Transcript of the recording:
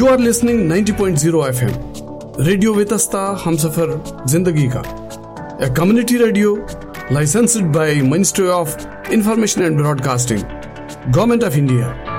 You are listening 90.0 FM, radio वेतस्ता Humsafar जिंदगी का, a community radio licensed by Ministry of Information and Broadcasting, Government of India.